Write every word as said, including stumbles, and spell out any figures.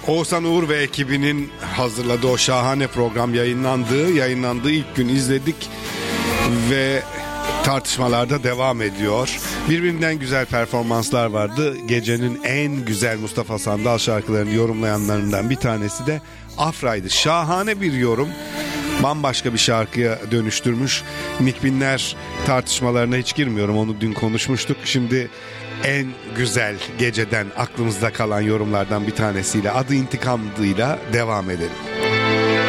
Oğuzhan Uğur ve ekibinin hazırladığı o şahane program yayınlandığı, yayınlandığı ilk gün izledik ve tartışmalarda devam ediyor. Birbirinden güzel performanslar vardı. Gecenin en güzel Mustafa Sandal şarkılarını yorumlayanlarından bir tanesi de Afra'ydı. Şahane bir yorum. Bambaşka bir şarkıya dönüştürmüş. Nikbinler tartışmalarına hiç girmiyorum. Onu dün konuşmuştuk. Şimdi en güzel geceden aklımızda kalan yorumlardan bir tanesiyle, Adı İntikam'dıyla devam edelim.